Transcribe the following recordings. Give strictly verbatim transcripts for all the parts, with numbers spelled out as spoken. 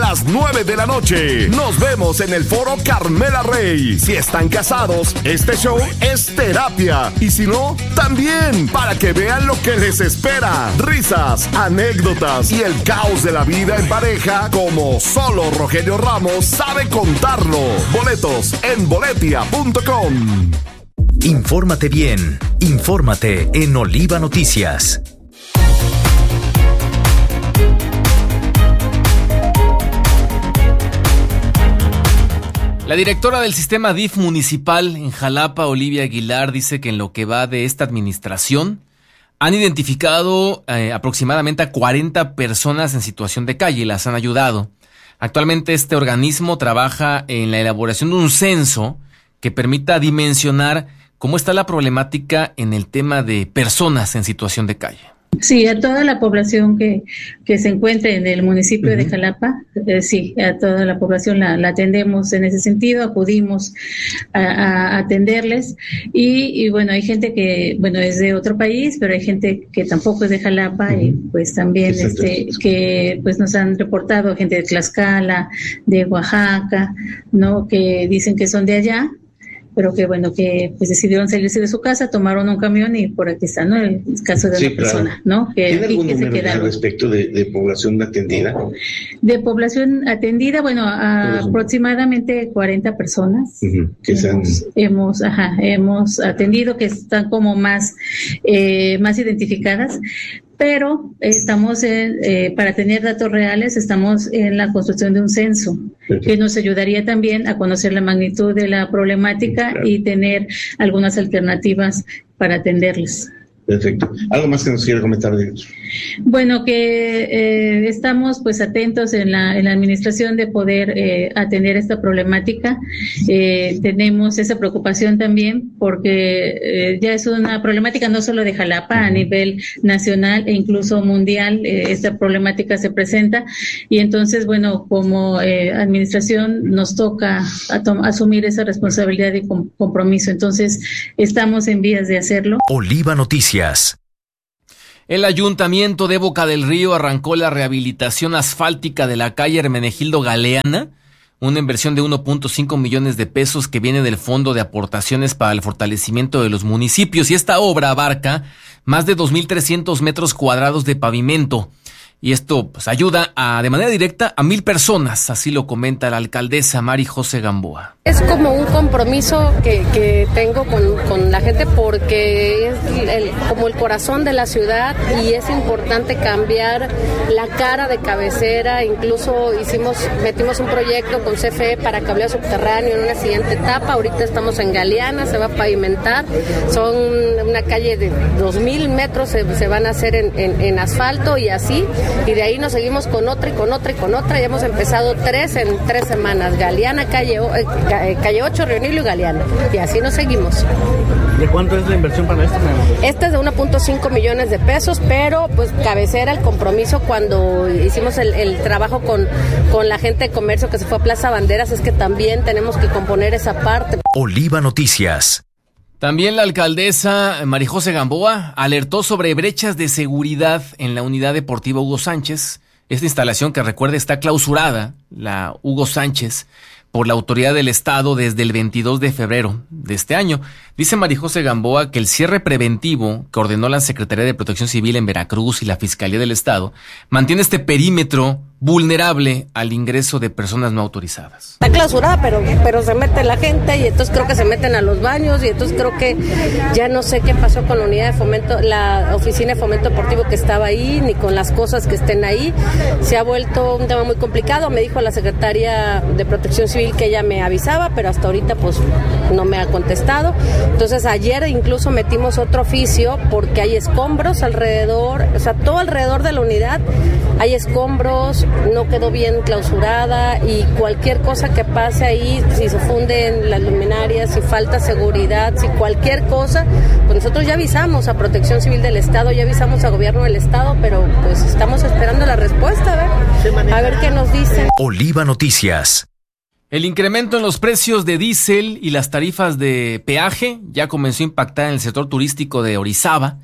las nueve de la noche. Nos vemos en el Foro Carmela Rey. Si están casados, este show es terapia. Y si no, también, para que vean lo que les espera. Risas, anécdotas y el caos de la vida en pareja, como solo Rogelio Ramos sabe contarlo. Boletos en boletia punto com. Infórmate bien. Infórmate en Oliva Noticias. La directora del sistema D I F municipal en Jalapa, Olivia Aguilar, dice que en lo que va de esta administración han identificado eh, aproximadamente a cuarenta personas en situación de calle y las han ayudado. Actualmente este organismo trabaja en la elaboración de un censo que permita dimensionar cómo está la problemática en el tema de personas en situación de calle. Sí, a toda la población que, que se encuentre en el municipio uh-huh. de Jalapa, eh, sí, a toda la población la, la atendemos en ese sentido, acudimos a, a atenderles y, y bueno, hay gente que, bueno, es de otro país, pero hay gente que tampoco es de Jalapa uh-huh. y pues también este que pues nos han reportado gente de Tlaxcala, de Oaxaca, ¿no? Que dicen que son de allá, pero que bueno, que pues decidieron salirse de su casa, tomaron un camión y por aquí está, ¿no? El caso de sí, una claro. persona, ¿no? Que, ¿Tiene algún que número se quedaron. Al respecto de, de población atendida? De población atendida, bueno, a aproximadamente cuarenta personas uh-huh. que hemos, sean... hemos, ajá, hemos atendido, que están como más, eh, más identificadas. Pero estamos en, eh, para tener datos reales, estamos en la construcción de un censo que nos ayudaría también a conocer la magnitud de la problemática claro. y tener algunas alternativas para atenderles. Perfecto. ¿Algo más que nos quiera comentar de eso? Bueno, que eh, estamos pues atentos en la, en la administración de poder eh, atender esta problemática. Eh, tenemos esa preocupación también porque eh, ya es una problemática no solo de Jalapa, uh-huh. a nivel nacional e incluso mundial, eh, esta problemática se presenta y entonces, bueno, como eh, administración nos toca atom- asumir esa responsabilidad y com- compromiso. Entonces, estamos en vías de hacerlo. Oliva Noticias. El Ayuntamiento de Boca del Río arrancó la rehabilitación asfáltica de la calle Hermenegildo Galeana, una inversión de uno punto cinco millones de pesos que viene del Fondo de Aportaciones para el Fortalecimiento de los Municipios, y esta obra abarca más de dos mil trescientos metros cuadrados de pavimento. Y esto pues ayuda a, de manera directa a mil personas, así lo comenta la alcaldesa Mari José Gamboa. Es como un compromiso que, que tengo con, con la gente porque es el, como el corazón de la ciudad y es importante cambiar la cara de cabecera. Incluso hicimos, metimos un proyecto con C F E para cableado subterráneo en una siguiente etapa. Ahorita estamos en Galeana, se va a pavimentar. Son una calle de dos mil metros, se, se van a hacer en, en, en asfalto y así. Y de ahí nos seguimos con otra y con otra y con otra. Ya hemos empezado tres en tres semanas. Galeana, calle, eh, calle ocho, Río Nilo y Galeana. Y así nos seguimos. ¿De cuánto es la inversión para esto? Esta es de uno punto cinco millones de pesos, pero pues cabecera el compromiso cuando hicimos el, el trabajo con, con la gente de comercio que se fue a Plaza Banderas, es que también tenemos que componer esa parte. Oliva Noticias. También la alcaldesa Mari José Gamboa alertó sobre brechas de seguridad en la unidad deportiva Hugo Sánchez. Esta instalación, que recuerde está clausurada, la Hugo Sánchez, por la autoridad del Estado desde el veintidós de febrero de este año. Dice Mari José Gamboa que el cierre preventivo que ordenó la Secretaría de Protección Civil en Veracruz y la Fiscalía del Estado mantiene este perímetro vulnerable al ingreso de personas no autorizadas. Está clausurada, pero, pero se mete la gente y entonces creo que se meten a los baños y entonces creo que ya no sé qué pasó con la unidad de fomento, la oficina de fomento deportivo que estaba ahí, ni con las cosas que estén ahí. Se ha vuelto un tema muy complicado. Me dijo la Secretaría de Protección Civil que ella me avisaba, pero hasta ahorita pues no me ha contestado. Entonces ayer incluso metimos otro oficio porque hay escombros alrededor, o sea, todo alrededor de la unidad hay escombros, no quedó bien clausurada y cualquier cosa que pase ahí, si se funden las luminarias, si falta seguridad, si cualquier cosa, pues nosotros ya avisamos a Protección Civil del Estado, ya avisamos a Gobierno del Estado, pero pues estamos esperando la respuesta, a ver, a ver qué nos dicen. Oliva Noticias. El incremento en los precios de diésel y las tarifas de peaje ya comenzó a impactar en el sector turístico de Orizaba.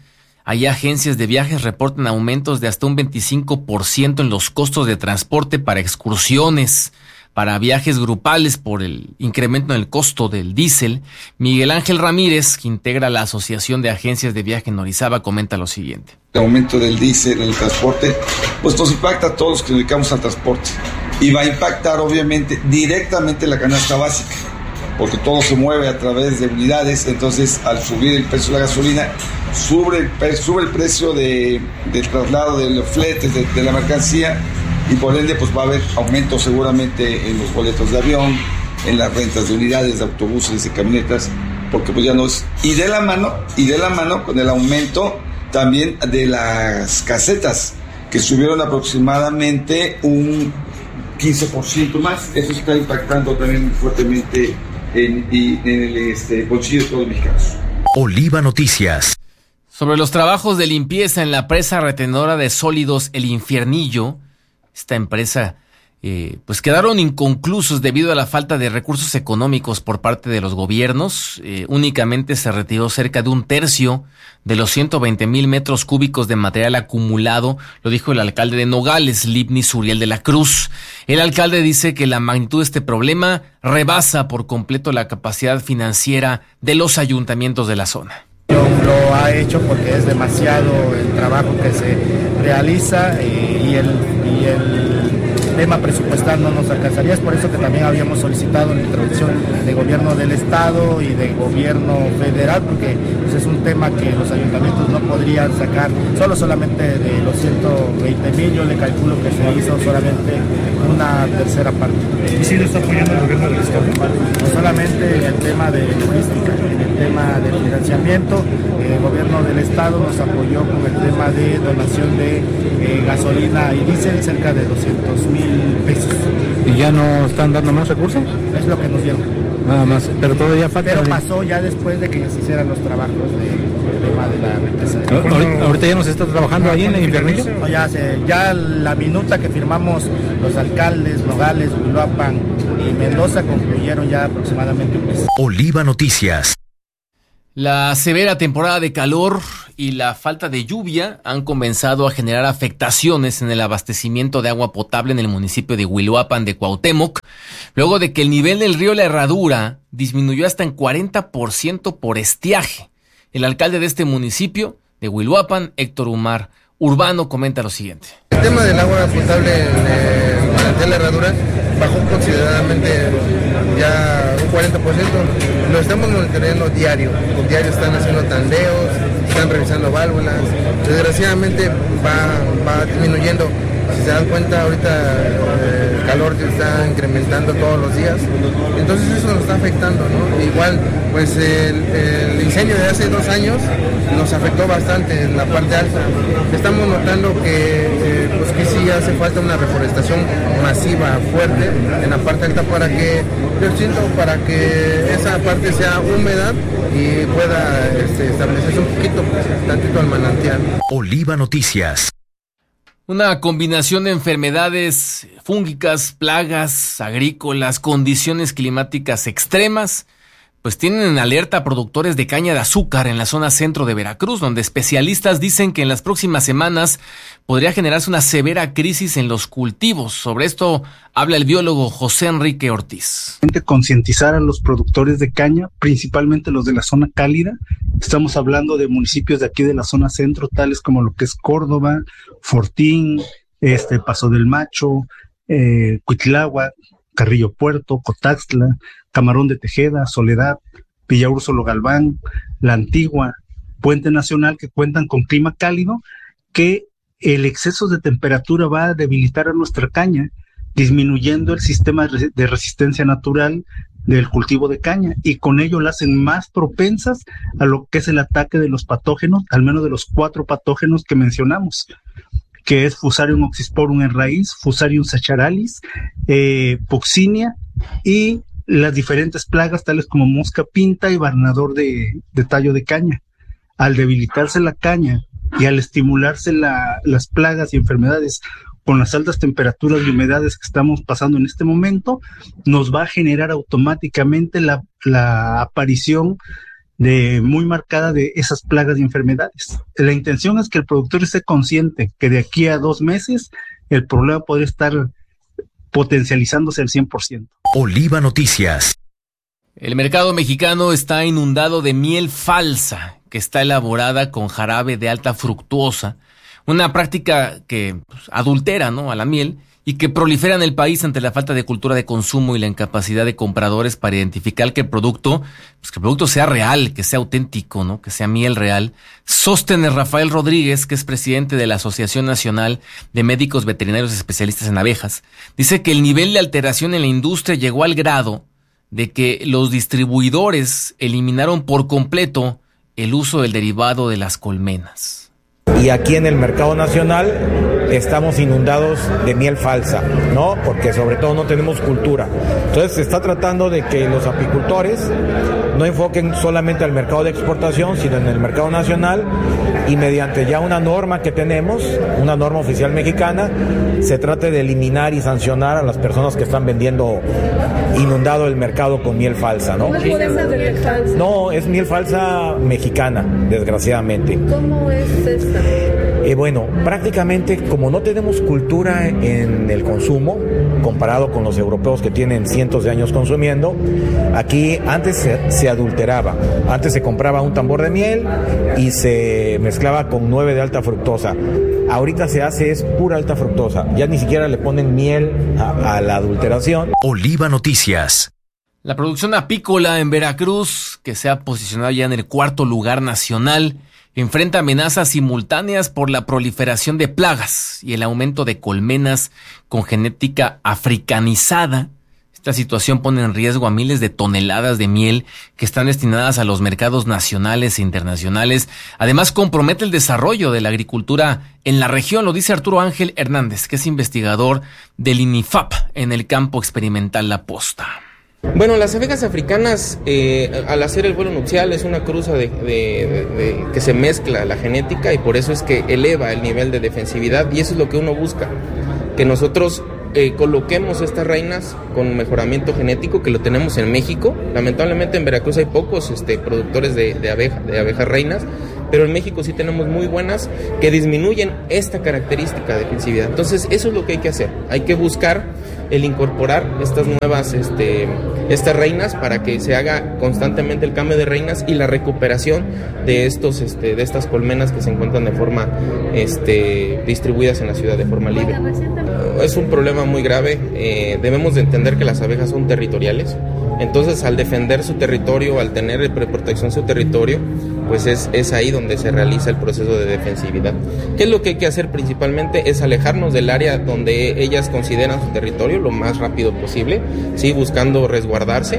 Allá agencias de viajes reportan aumentos de hasta un veinticinco por ciento en los costos de transporte para excursiones, para viajes grupales por el incremento en el costo del diésel. Miguel Ángel Ramírez, que integra la Asociación de Agencias de Viaje en Orizaba, comenta lo siguiente. El aumento del diésel en el transporte, pues nos impacta a todos los que nos dedicamos al transporte y va a impactar obviamente directamente la canasta básica, porque todo se mueve a través de unidades. Entonces al subir el precio de la gasolina, sube el, pre- sube el precio de, del traslado de los fletes de, de la mercancía, y por ende pues va a haber aumento seguramente en los boletos de avión, en las rentas de unidades, de autobuses, de camionetas, porque pues ya no es, y de la mano, y de la mano con el aumento también de las casetas, que subieron aproximadamente un quince por ciento más. Eso está impactando también fuertemente en, en, en el este, bolsillo de todos los mexicanos. Oliva Noticias. Sobre los trabajos de limpieza en la presa retenedora de sólidos El Infiernillo, esta empresa eh, pues quedaron inconclusos debido a la falta de recursos económicos por parte de los gobiernos. Eh, únicamente se retiró cerca de un tercio de los ciento veinte mil metros cúbicos de material acumulado, lo dijo el alcalde de Nogales, Libnis Uriel de la Cruz. El alcalde dice que la magnitud de este problema rebasa por completo la capacidad financiera de los ayuntamientos de la zona. Lo ha hecho porque es demasiado el trabajo que se realiza eh, y, el, y el tema presupuestal no nos alcanzaría. Es por eso que también habíamos solicitado la intervención de gobierno del estado y de gobierno federal, porque pues, es un tema que los ayuntamientos no podrían sacar solo solamente de los ciento veinte mil. Yo le calculo que se hizo solamente una tercera parte. ¿Y si le está apoyando el gobierno del estado? No solamente en el tema de logística, en el tema de financiamiento. El gobierno del estado nos apoyó con el tema de donación de eh, gasolina y diésel, cerca de doscientos mil pesos. ¿Y ya no están dando más recursos? Es lo que nos dieron. Nada más, pero todavía falta. Pero pasó ya después de que ya se hicieran los trabajos del de tema de la represa. ¿Ahorita, ahorita ya no se está trabajando ahí en el Infiernillo? No, ya, se, ya la minuta que firmamos los alcaldes Nogales, Uruapan y Mendoza concluyeron ya aproximadamente un mes. Oliva Noticias. La severa temporada de calor y la falta de lluvia han comenzado a generar afectaciones en el abastecimiento de agua potable en el municipio de Huiloapan de Cuauhtémoc, luego de que el nivel del río La Herradura disminuyó hasta en cuarenta por ciento por estiaje. El alcalde de este municipio, de Huiloapan, Héctor Umar Urbano, comenta lo siguiente. El tema del agua potable en el La Herradura bajó considerablemente, ya un cuarenta por ciento. Lo estamos monitoreando diario. Diario están haciendo tandeos, están revisando válvulas. Desgraciadamente va, va disminuyendo. Si se dan cuenta, ahorita eh, el calor está incrementando todos los días. Entonces eso nos está afectando, ¿no? Igual, pues el, el incendio de hace dos años nos afectó bastante en la parte alta. Estamos notando que, eh, pues que sí hace falta una reforestación masiva, fuerte, en la parte alta para que, yo siento, para que esa parte sea húmeda y pueda este, establecerse un poquito, tantito al manantial. Oliva Noticias. Una combinación de enfermedades fúngicas, plagas agrícolas, condiciones climáticas extremas, pues tienen en alerta a productores de caña de azúcar en la zona centro de Veracruz, donde especialistas dicen que en las próximas semanas podría generarse una severa crisis en los cultivos. Sobre esto habla el biólogo José Enrique Ortiz. Concientizar a los productores de caña, principalmente los de la zona cálida. Estamos hablando de municipios de aquí de la zona centro, tales como lo que es Córdoba, Fortín, este Paso del Macho, eh, Cuitláhuac, Carrillo Puerto, Cotaxtla, Camarón de Tejeda, Soledad, Villa Úrsolo Galván, La Antigua, Puente Nacional, que cuentan con clima cálido, que el exceso de temperatura va a debilitar a nuestra caña, disminuyendo el sistema de resistencia natural del cultivo de caña, y con ello la hacen más propensas a lo que es el ataque de los patógenos, al menos de los cuatro patógenos que mencionamos, que es Fusarium oxysporum en raíz, Fusarium sacharalis, eh, Puccinia y las diferentes plagas tales como mosca pinta y barnador de, de tallo de caña. Al debilitarse la caña y al estimularse la, las plagas y enfermedades con las altas temperaturas y humedades que estamos pasando en este momento, nos va a generar automáticamente la, la aparición de muy marcada de esas plagas y enfermedades. La intención es que el productor esté consciente que de aquí a dos meses el problema podría estar potencializándose al cien por ciento. Oliva Noticias. El mercado mexicano está inundado de miel falsa, que está elaborada con jarabe de alta fructuosa, una práctica que pues, adultera, ¿no?, a la miel y que prolifera en el país ante la falta de cultura de consumo y la incapacidad de compradores para identificar que el producto, pues que el producto sea real, que sea auténtico, ¿no?, que sea miel real. Sostiene Rafael Rodríguez, que es presidente de la Asociación Nacional de Médicos Veterinarios Especialistas en Abejas, dice que el nivel de alteración en la industria llegó al grado de que los distribuidores eliminaron por completo el uso del derivado de las colmenas. Y aquí en el mercado nacional estamos inundados de miel falsa, ¿no? Porque sobre todo no tenemos cultura. Entonces se está tratando de que los apicultores no enfoquen solamente al mercado de exportación, sino en el mercado nacional, y mediante ya una norma que tenemos, una norma oficial mexicana, se trate de eliminar y sancionar a las personas que están vendiendo inundado el mercado con miel falsa, ¿no? ¿Cómo podemos de miel falsa? No, es miel falsa mexicana, desgraciadamente. ¿Cómo es esta? Eh, bueno, prácticamente como no tenemos cultura en el consumo, comparado con los europeos que tienen cientos de años consumiendo, aquí antes se, se adulteraba. Antes se compraba un tambor de miel y se mezclaba con nueve de alta fructosa. Ahorita se hace es pura alta fructosa. Ya ni siquiera le ponen miel a, a la adulteración. Oliva Noticias. La producción apícola en Veracruz, que se ha posicionado ya en el cuarto lugar nacional, enfrenta amenazas simultáneas por la proliferación de plagas y el aumento de colmenas con genética africanizada. Esta situación pone en riesgo a miles de toneladas de miel que están destinadas a los mercados nacionales e internacionales. Además, compromete el desarrollo de la agricultura en la región, lo dice Arturo Ángel Hernández, que es investigador del INIFAP en el campo experimental La Posta. Bueno, las abejas africanas, eh, al hacer el vuelo nupcial, es una cruza de, de, de, de que se mezcla la genética, y por eso es que eleva el nivel de defensividad, y eso es lo que uno busca, que nosotros eh, coloquemos estas reinas con mejoramiento genético, que lo tenemos en México. Lamentablemente en Veracruz hay pocos este, productores de, de, abeja, de abejas reinas, pero en México sí tenemos muy buenas que disminuyen esta característica de defensividad. Entonces eso es lo que hay que hacer, hay que buscar el incorporar estas nuevas este, estas reinas para que se haga constantemente el cambio de reinas y la recuperación de estos este, de estas colmenas que se encuentran de forma este, distribuidas en la ciudad de forma libre. Es un problema muy grave, eh, debemos de entender que las abejas son territoriales. Entonces, al defender su territorio, al tener protección su territorio, pues es, es ahí donde se realiza el proceso de defensividad. ¿Qué es lo que hay que hacer principalmente? Es alejarnos del área donde ellas consideran su territorio lo más rápido posible, ¿sí? Buscando resguardarse,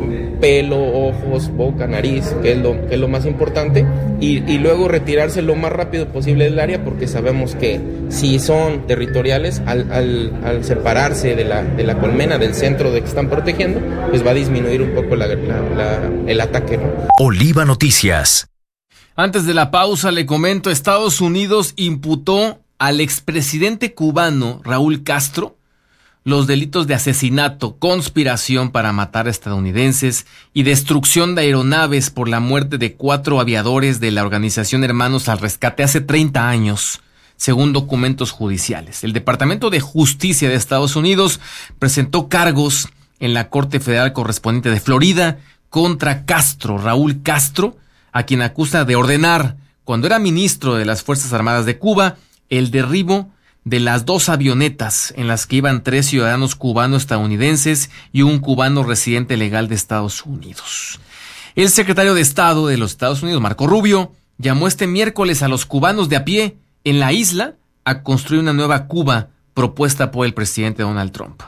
pelo, ojos, boca, nariz, que es lo, que es lo más importante, y, y luego retirarse lo más rápido posible del área, porque sabemos que si son territoriales, al, al, al separarse de la, de la colmena, del centro de que están protegiendo, pues va a disminuir un poco la, la, la, el ataque, ¿no? Oliva Noticias. Antes de la pausa le comento, Estados Unidos imputó al expresidente cubano Raúl Castro los delitos de asesinato, conspiración para matar a estadounidenses y destrucción de aeronaves por la muerte de cuatro aviadores de la organización Hermanos al Rescate hace treinta años, según documentos judiciales. El Departamento de Justicia de Estados Unidos presentó cargos en la Corte Federal correspondiente de Florida contra Castro, Raúl Castro, a quien acusa de ordenar, cuando era ministro de las Fuerzas Armadas de Cuba, el derribo de las dos avionetas en las que iban tres ciudadanos cubano-estadounidenses y un cubano residente legal de Estados Unidos. El secretario de Estado de los Estados Unidos, Marco Rubio, llamó este miércoles a los cubanos de a pie en la isla a construir una nueva Cuba propuesta por el presidente Donald Trump.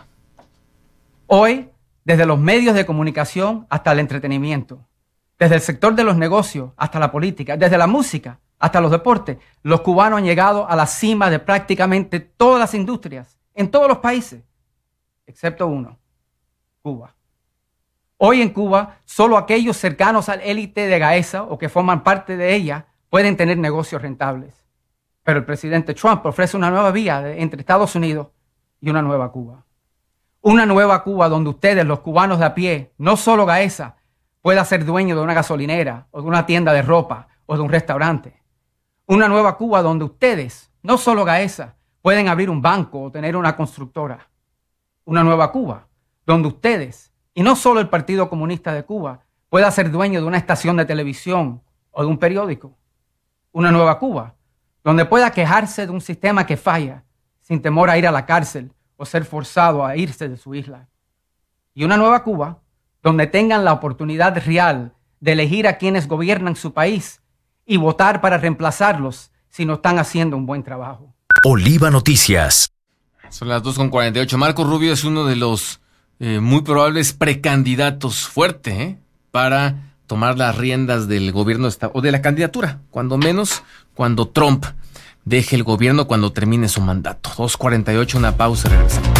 Hoy, desde los medios de comunicación hasta el entretenimiento, desde el sector de los negocios hasta la política, desde la música hasta los deportes, los cubanos han llegado a la cima de prácticamente todas las industrias, en todos los países, excepto uno, Cuba. Hoy en Cuba, solo aquellos cercanos al élite de Gaesa o que forman parte de ella pueden tener negocios rentables. Pero el presidente Trump ofrece una nueva vía de, entre Estados Unidos y una nueva Cuba. Una nueva Cuba donde ustedes, los cubanos de a pie, no solo Gaesa, pueda ser dueño de una gasolinera o de una tienda de ropa o de un restaurante. Una nueva Cuba donde ustedes, no solo Gaesa, pueden abrir un banco o tener una constructora. Una nueva Cuba donde ustedes, y no solo el Partido Comunista de Cuba, pueda ser dueño de una estación de televisión o de un periódico. Una nueva Cuba donde pueda quejarse de un sistema que falla sin temor a ir a la cárcel o ser forzado a irse de su isla. Y una nueva Cuba donde tengan la oportunidad real de elegir a quienes gobiernan su país y votar para reemplazarlos si no están haciendo un buen trabajo. Oliva Noticias. Son las dos con cuarenta y ocho. Marco Rubio es uno de los eh, muy probables precandidatos fuerte ¿eh? para tomar las riendas del gobierno esta- o de la candidatura, cuando menos cuando Trump deje el gobierno, cuando termine su mandato. dos cuarenta y ocho, una pausa, regresamos.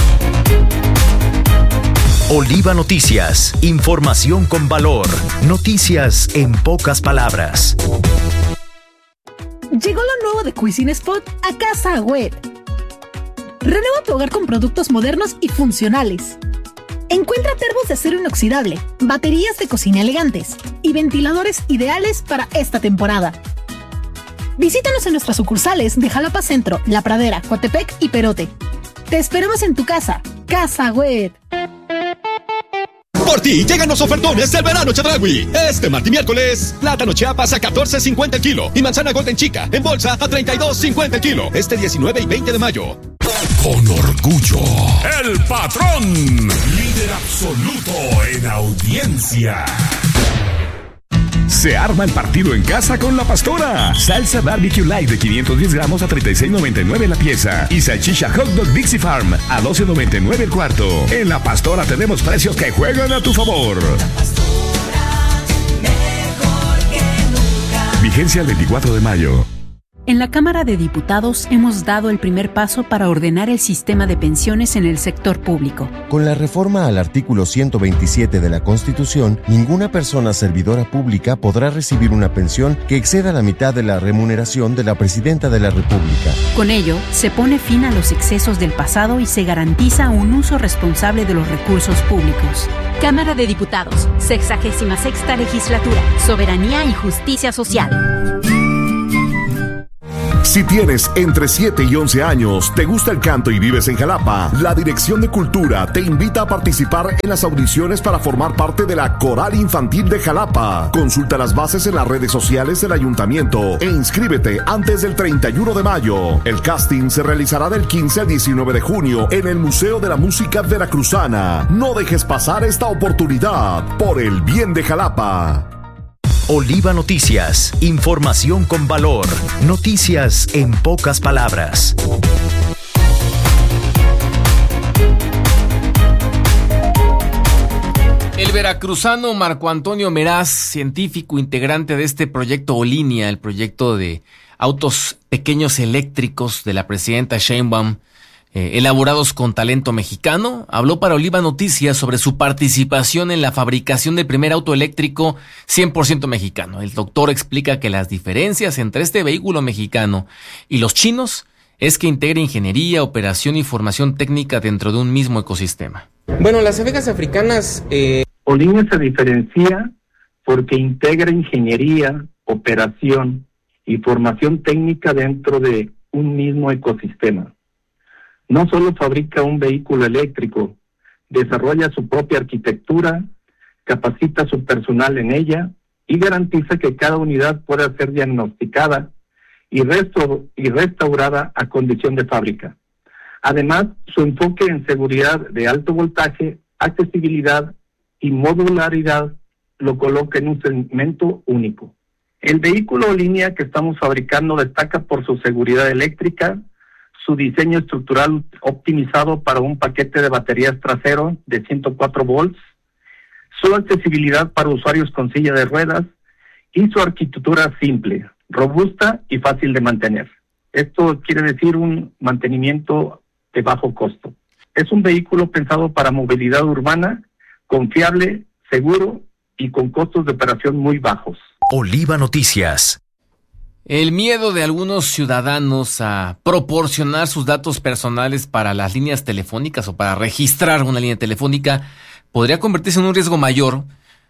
Oliva Noticias. Información con valor. Noticias en pocas palabras. Llegó lo nuevo de Cuisine Spot a Casa Web. Renueva tu hogar con productos modernos y funcionales. Encuentra termos de acero inoxidable, baterías de cocina elegantes y ventiladores ideales para esta temporada. Visítanos en nuestras sucursales de Jalapa Centro, La Pradera, Coatepec y Perote. Te esperamos en tu casa. Casa Web. Por ti llegan los ofertones del verano Chedraui. Este martes y miércoles, plátano Chiapas a catorce cincuenta el kilo y manzana Golden Chica en bolsa a treinta y dos cincuenta el kilo. Este diecinueve y veinte de mayo. Con orgullo, el patrón, líder absoluto en audiencia. Se arma el partido en casa con La Pastora. Salsa Barbecue Light de quinientos diez gramos a treinta y seis noventa y nueve la pieza. Y salchicha Hot Dog Dixie Farm a doce noventa y nueve el cuarto. En La Pastora tenemos precios que juegan a tu favor. Vigencia el veinticuatro de mayo. En la Cámara de Diputados hemos dado el primer paso para ordenar el sistema de pensiones en el sector público. Con la reforma al artículo ciento veintisiete de la Constitución, ninguna persona servidora pública podrá recibir una pensión que exceda la mitad de la remuneración de la Presidenta de la República. Con ello, se pone fin a los excesos del pasado y se garantiza un uso responsable de los recursos públicos. Cámara de Diputados, sexagésima sexta legislatura, Soberanía y Justicia Social. Si tienes entre siete y once años, te gusta el canto y vives en Jalapa, la Dirección de Cultura te invita a participar en las audiciones para formar parte de la Coral Infantil de Jalapa. Consulta las bases en las redes sociales del ayuntamiento e inscríbete antes del treinta y uno de mayo. El casting se realizará del quince al diecinueve de junio en el Museo de la Música Veracruzana. No dejes pasar esta oportunidad por el bien de Jalapa. Oliva Noticias. Información con valor. Noticias en pocas palabras. El veracruzano Marco Antonio Meraz, científico integrante de este proyecto Olinia, el proyecto de autos pequeños eléctricos de la presidenta Sheinbaum, Eh, elaborados con talento mexicano, habló para Oliva Noticias sobre su participación en la fabricación del primer auto eléctrico cien por ciento mexicano. El doctor explica que las diferencias entre este vehículo mexicano y los chinos es que integra ingeniería, operación y formación técnica dentro de un mismo ecosistema. Bueno, las abejas africanas... Eh... Olinia se diferencia porque integra ingeniería, operación y formación técnica dentro de un mismo ecosistema. No solo fabrica un vehículo eléctrico, desarrolla su propia arquitectura, capacita a su personal en ella y garantiza que cada unidad pueda ser diagnosticada y, resto, y restaurada a condición de fábrica. Además, su enfoque en seguridad de alto voltaje, accesibilidad y modularidad lo coloca en un segmento único. El vehículo Olinia que estamos fabricando destaca por su seguridad eléctrica, su diseño estructural optimizado para un paquete de baterías trasero de ciento cuatro volts, su accesibilidad para usuarios con silla de ruedas y su arquitectura simple, robusta y fácil de mantener. Esto quiere decir un mantenimiento de bajo costo. Es un vehículo pensado para movilidad urbana, confiable, seguro y con costos de operación muy bajos. Oliva Noticias. El miedo de algunos ciudadanos a proporcionar sus datos personales para las líneas telefónicas o para registrar una línea telefónica podría convertirse en un riesgo mayor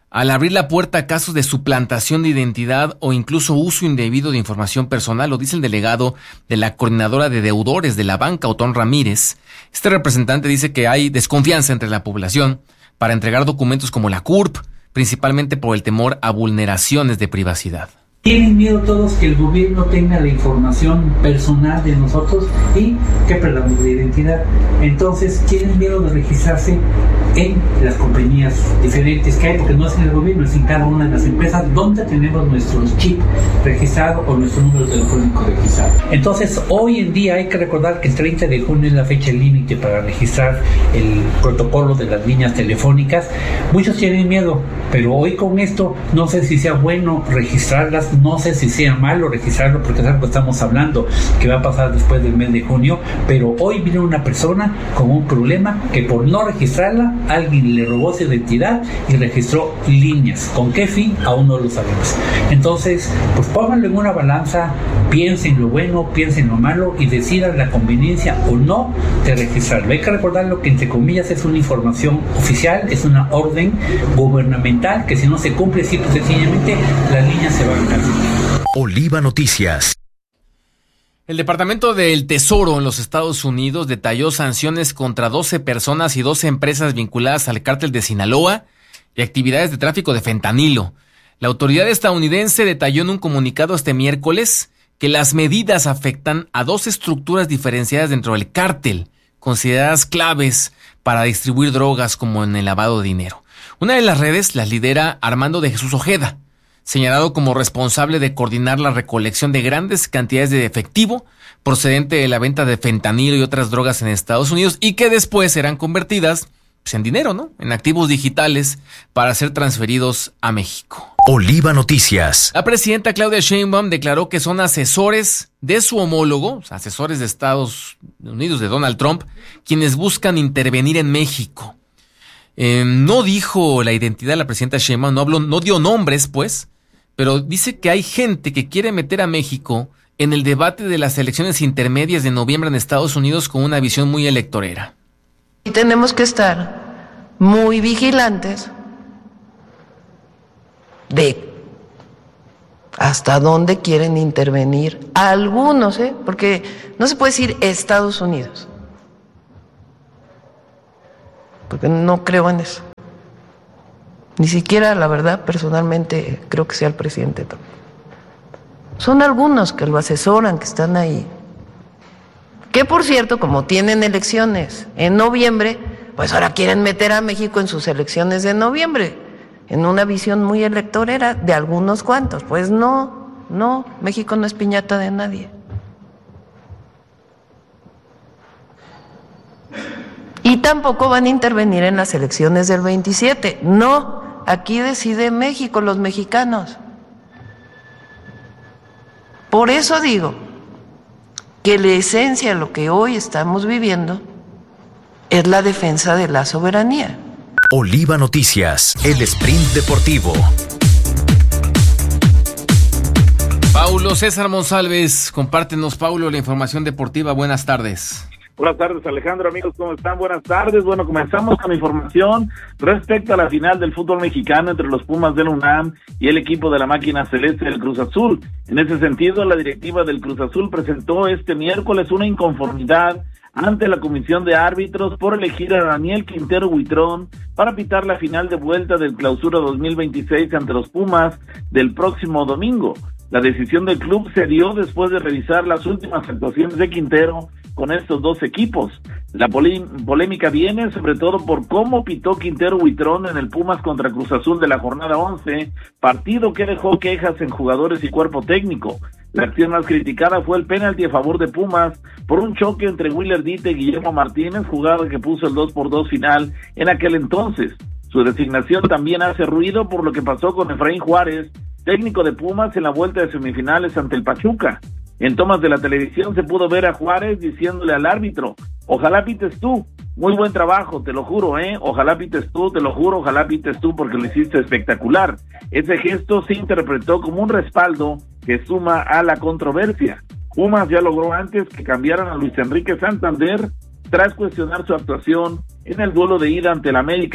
al abrir la puerta a casos de suplantación de identidad o incluso uso indebido de información personal, lo dice el delegado de la Coordinadora de Deudores de la Banca, Otón Ramírez. Este representante dice que hay desconfianza entre la población para entregar documentos como la C U R P, principalmente por el temor a vulneraciones de privacidad. Tienen miedo todos que el gobierno tenga la información personal de nosotros y que perdamos la identidad. Entonces tienen miedo de registrarse en las compañías diferentes que hay, porque no es en el gobierno, es en cada una de las empresas donde tenemos nuestros chips registrados o nuestro número telefónico registrado. Entonces hoy en día hay que recordar que el treinta de junio es la fecha límite para registrar el protocolo de las líneas telefónicas. Muchos tienen miedo, pero hoy con esto no sé si sea bueno registrarlas. No sé si sea malo registrarlo porque es algo que estamos hablando que va a pasar después del mes de junio, pero hoy vino una persona con un problema que por no registrarla alguien le robó su identidad y registró líneas. ¿Con qué fin? Aún no lo sabemos. Entonces, pues pónganlo en una balanza, piensen lo bueno, piensen lo malo y decidan la conveniencia o no de registrarlo. Hay que recordar lo que entre comillas es una información oficial, es una orden gubernamental que si no se cumple, simple y sencillamente las líneas se van a caer. Oliva Noticias. El Departamento del Tesoro en los Estados Unidos detalló sanciones contra doce personas y doce empresas vinculadas al cártel de Sinaloa y actividades de tráfico de fentanilo. La autoridad estadounidense detalló en un comunicado este miércoles que las medidas afectan a dos estructuras diferenciadas dentro del cártel, consideradas claves para distribuir drogas como en el lavado de dinero. Una de las redes las lidera Armando de Jesús Ojeda, señalado como responsable de coordinar la recolección de grandes cantidades de efectivo procedente de la venta de fentanilo y otras drogas en Estados Unidos y que después serán convertidas pues, en dinero, ¿no? En activos digitales para ser transferidos a México. Oliva Noticias. La presidenta Claudia Sheinbaum declaró que son asesores de su homólogo, o sea, asesores de Estados Unidos, de Donald Trump, quienes buscan intervenir en México. Eh, no dijo la identidad de la presidenta Sheinbaum, no habló, no dio nombres, pues, pero dice que hay gente que quiere meter a México en el debate de las elecciones intermedias de noviembre en Estados Unidos con una visión muy electorera. Y tenemos que estar muy vigilantes de hasta dónde quieren intervenir algunos, ¿eh? Porque no se puede decir Estados Unidos, porque no creo en eso. Ni siquiera, la verdad, personalmente creo que sea el presidente Trump. Son algunos que lo asesoran, que están ahí. Que, por cierto, como tienen elecciones en noviembre, pues ahora quieren meter a México en sus elecciones de noviembre, en una visión muy electorera de algunos cuantos. Pues no, no, México no es piñata de nadie. Y tampoco van a intervenir en las elecciones del veintisiete. No. Aquí decide México, los mexicanos. Por eso digo que la esencia de lo que hoy estamos viviendo es la defensa de la soberanía. Oliva Noticias, el sprint deportivo. Paulo César Monsalves, compártenos, Paulo, la información deportiva. Buenas tardes. Buenas tardes, Alejandro, amigos, ¿cómo están? Buenas tardes. Bueno, comenzamos con información respecto a la final del fútbol mexicano entre los Pumas del UNAM y el equipo de la máquina celeste del Cruz Azul. En ese sentido, la directiva del Cruz Azul presentó este miércoles una inconformidad ante la comisión de árbitros por elegir a Daniel Quintero Huitrón para pitar la final de vuelta del Clausura dos mil veintiséis ante los Pumas del próximo domingo. La decisión del club se dio después de revisar las últimas actuaciones de Quintero con estos dos equipos. La polémica viene sobre todo por cómo pitó Quintero Huitrón en el Pumas contra Cruz Azul de la jornada once, partido que dejó quejas en jugadores y cuerpo técnico. La acción más criticada fue el penalti a favor de Pumas por un choque entre Willer Dite y Guillermo Martínez, jugada que puso el dos por dos final en aquel entonces. Su designación también hace ruido por lo que pasó con Efraín Juárez, técnico de Pumas en la vuelta de semifinales ante el Pachuca. En tomas de la televisión se pudo ver a Juárez diciéndole al árbitro: ojalá pites tú, muy buen trabajo, te lo juro, eh, ojalá pites tú, te lo juro, ojalá pites tú porque lo hiciste espectacular. Ese gesto se interpretó como un respaldo que suma a la controversia. Pumas ya logró antes que cambiaran a Luis Enrique Santander tras cuestionar su actuación en el duelo de ida ante el América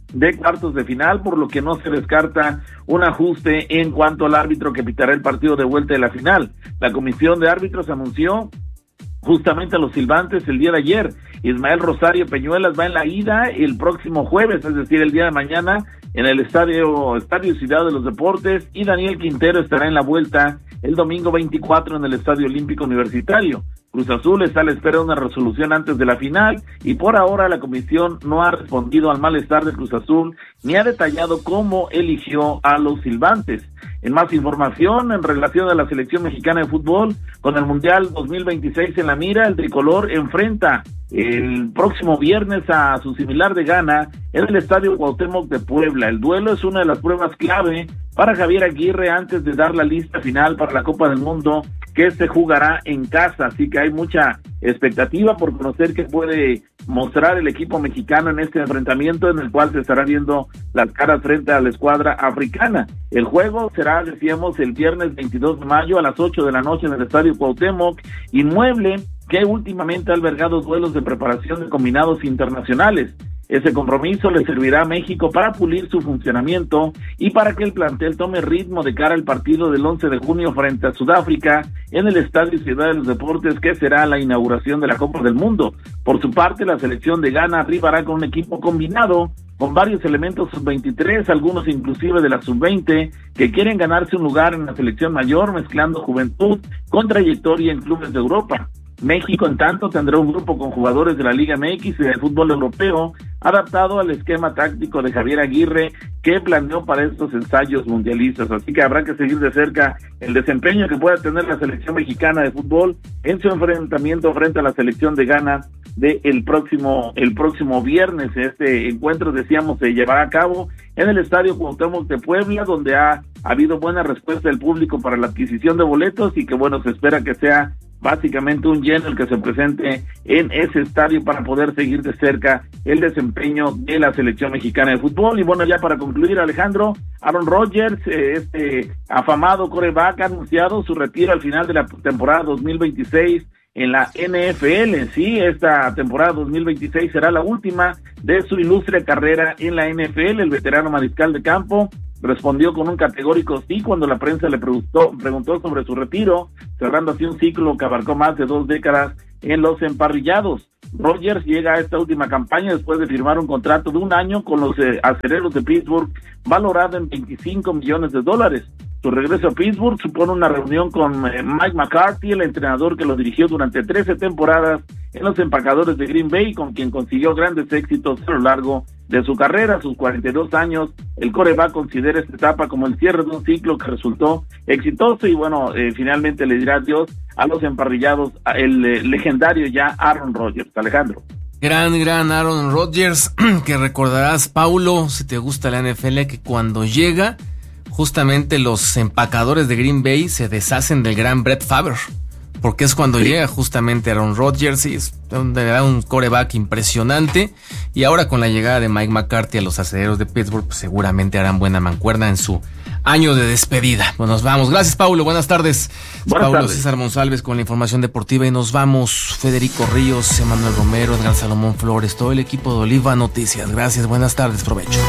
de cuartos de final, por lo que no se descarta un ajuste en cuanto al árbitro que pitará el partido de vuelta de la final. La comisión de árbitros anunció justamente a los silbantes el día de ayer. Ismael Rosario Peñuelas va en la ida el próximo jueves, es decir, el día de mañana, en el estadio Estadio Ciudad de los Deportes, y Daniel Quintero estará en la vuelta el domingo veinticuatro en el Estadio Olímpico Universitario. Cruz Azul está a la espera de una resolución antes de la final y por ahora la comisión no ha respondido al malestar de Cruz Azul ni ha detallado cómo eligió a los silbantes. En más información, en relación a la selección mexicana de fútbol, con el Mundial dos mil veintiséis en la mira, el tricolor enfrenta el próximo viernes a su similar de Ghana en el Estadio Cuauhtémoc de Puebla. El duelo es una de las pruebas clave para Javier Aguirre antes de dar la lista final para la Copa del Mundo que se jugará en casa, así que hay mucha expectativa por conocer qué puede mostrar el equipo mexicano en este enfrentamiento en el cual se estará viendo las caras frente a la escuadra africana. El juego será, decíamos, el viernes veintidós de mayo a las ocho de la noche en el Estadio Cuauhtémoc, inmueble que últimamente ha albergado duelos de preparación de combinados internacionales. Ese compromiso le servirá a México para pulir su funcionamiento y para que el plantel tome ritmo de cara al partido del once de junio frente a Sudáfrica en el Estadio Ciudad de los Deportes, que será la inauguración de la Copa del Mundo. Por su parte, la selección de Ghana arribará con un equipo combinado con varios elementos sub veintitrés, algunos inclusive de la sub veinte, que quieren ganarse un lugar en la selección mayor, mezclando juventud con trayectoria en clubes de Europa. México, en tanto, tendrá un grupo con jugadores de la Liga M X y del fútbol europeo, adaptado al esquema táctico de Javier Aguirre, que planeó para estos ensayos mundialistas. Así que habrá que seguir de cerca el desempeño que pueda tener la selección mexicana de fútbol en su enfrentamiento frente a la selección de Ghana de el próximo el próximo viernes. Este encuentro, decíamos, se llevará a cabo en el Estadio Cuauhtémoc de Puebla, donde ha, ha habido buena respuesta del público para la adquisición de boletos y que, bueno, se espera que sea básicamente un lleno el que se presente en ese estadio para poder seguir de cerca el desempeño de la selección mexicana de fútbol. Y bueno, ya para concluir, Alejandro, Aaron Rodgers, eh, este afamado quarterback, ha anunciado su retiro al final de la temporada dos mil veintiséis en la N F L. Sí, esta temporada dos mil veintiséis será la última de su ilustre carrera en la N F L. El veterano mariscal de campo respondió con un categórico sí cuando la prensa le preguntó, preguntó sobre su retiro, cerrando así un ciclo que abarcó más de dos décadas en los emparrillados. Rodgers llega a esta última campaña después de firmar un contrato de un año con los eh, Acereros de Pittsburgh, valorado en veinticinco millones de dólares. Su regreso a Pittsburgh supone una reunión con eh, Mike McCarthy, el entrenador que lo dirigió durante trece temporadas en los Empacadores de Green Bay, con quien consiguió grandes éxitos a lo largo de su carrera. A sus cuarenta y dos años, el quarterback considera esta etapa como el cierre de un ciclo que resultó exitoso y bueno, eh, finalmente le dirá adiós a los emparrillados el eh, legendario ya Aaron Rodgers. Alejandro. Gran, gran Aaron Rodgers, que recordarás, Paulo, si te gusta la N F L, que cuando llega, justamente los empacadores de Green Bay se deshacen del gran Brett Favre, porque es cuando sí. llega justamente Aaron Rodgers y es un, un quarterback impresionante. Y ahora con la llegada de Mike McCarthy a los Acereros de Pittsburgh, pues seguramente harán buena mancuerna en su año de despedida. Pues nos vamos. Gracias, Paulo. Buenas tardes. Buenas Paulo tardes. César Monsalves con la información deportiva y nos vamos. Federico Ríos, Emanuel Romero, Edgar Salomón Flores, todo el equipo de Oliva Noticias. Gracias. Buenas tardes. Provecho.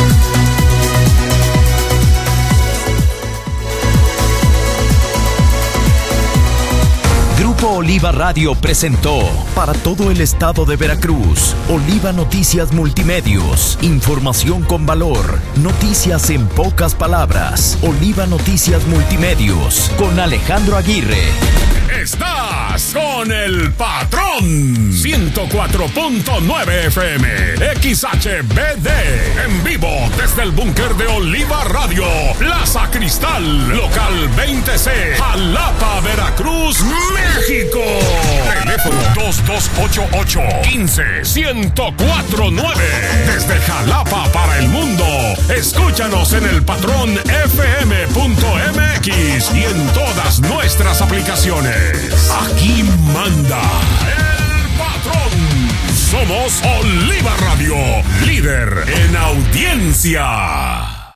Grupo Oliva Radio presentó para todo el estado de Veracruz Oliva Noticias Multimedios, información con valor, noticias en pocas palabras. Oliva Noticias Multimedios con Alejandro Aguirre. Estás con el patrón. ciento cuatro punto nueve F M, X H B D, en vivo desde el búnker de Oliva Radio, Plaza Cristal, local veinte C, Jalapa, Veracruz, México. Teléfono dos dos ocho ocho, uno cinco, uno cero cuatro nueve. Desde Jalapa para el mundo. Escúchanos en el patrón F M punto M X y en todas nuestras aplicaciones. Aquí manda el patrón. Somos Oliva Radio, líder en audiencia.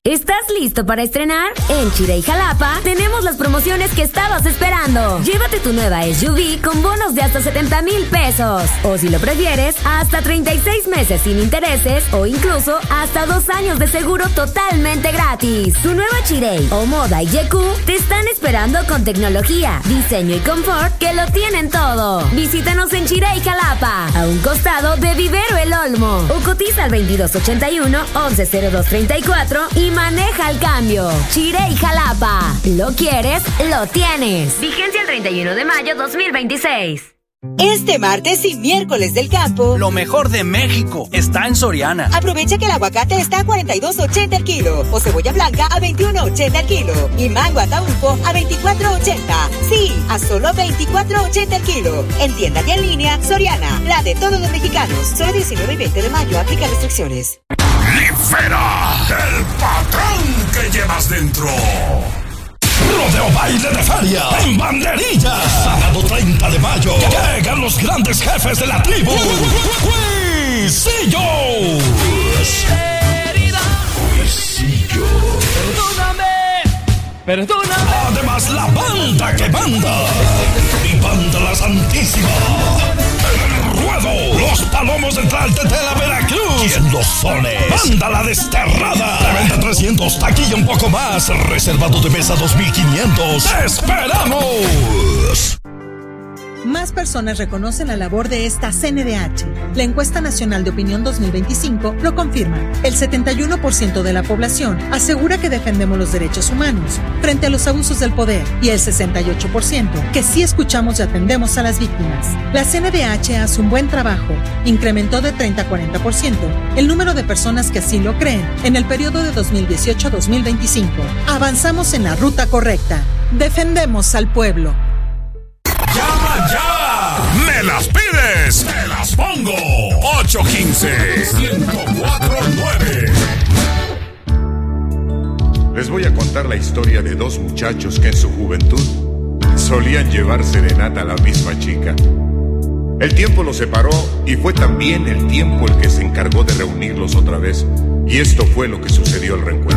¿Estás listo para estrenar? En Chirey Jalapa tenemos las promociones que estabas esperando. Llévate tu nueva S U V con bonos de hasta setenta mil pesos. O si lo prefieres, hasta treinta y seis meses sin intereses o incluso hasta dos años de seguro totalmente gratis. Tu nueva Chirey o Moda y Y Q te están esperando con tecnología, diseño y confort que lo tienen todo. Visítanos en Chirey Jalapa, a un costado de Vivero El Olmo. O cotiza al veintidós ochenta y uno, once cero dos treinta y cuatro y maneja el cambio. Chirey Jalapa. ¿Lo quieres? Lo tienes. Vigencia el treinta y uno de mayo dos mil veintiséis. Este martes y miércoles del campo, lo mejor de México está en Soriana. Aprovecha que el aguacate está a cuarenta y dos ochenta el kilo, o cebolla blanca a veintiuno ochenta el kilo, y mango ataulfo a veinticuatro ochenta. Sí, a solo veinticuatro ochenta el kilo. En tienda y en línea, Soriana, la de todos los mexicanos. Solo diecinueve y veinte de mayo, aplica restricciones. ¡Libera el patrón que llevas dentro! Rodeo Baile de Feria en Banderilla. Sábado treinta de mayo. Llegan los grandes jefes de la tribu. Huisillo. Huisillo. Perdóname. Perdóname. Además la banda que manda. Mi banda la Santísima. El Ruedo. Los Palomos de Tlaltetela, Veracruz. ¿Quién los sone? Banda la Desterrada. Preventa trescientos, taquilla un poco más. Reservado de mesa dos mil quinientos. ¡Te esperamos! Más personas reconocen la labor de esta C N D H. La Encuesta Nacional de Opinión dos mil veinticinco lo confirma. El setenta y uno por ciento de la población asegura que defendemos los derechos humanos frente a los abusos del poder y el sesenta y ocho por ciento que sí escuchamos y atendemos a las víctimas. La C N D H hace un buen trabajo. Incrementó de treinta a cuarenta por ciento el número de personas que así lo creen en el periodo de dos mil dieciocho a dos mil veinticinco. Avanzamos en la ruta correcta. Defendemos al pueblo. ¡Llama ya! ¡Me las pides! ¡Te las pongo! ocho uno cinco, uno cero cuatro nueve. Les voy a contar la historia de dos muchachos que en su juventud solían llevar serenata a la misma chica. El tiempo los separó y fue también el tiempo el que se encargó de reunirlos otra vez. Y esto fue lo que sucedió al reencuentro.